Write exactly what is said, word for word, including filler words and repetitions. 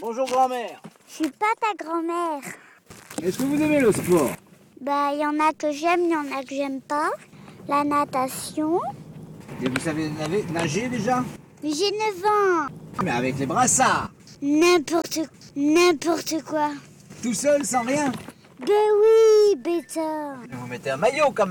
Bonjour grand-mère. Je suis pas ta grand-mère. Est-ce que vous aimez le sport? Bah, il y en a que j'aime, il y en a que j'aime pas. La natation. Et vous savez nager, nager déjà? Mais j'ai neuf ans. Mais avec les brassards. N'importe, n'importe quoi. Tout seul, sans rien? Ben oui, bêta. Vous mettez un maillot quand même.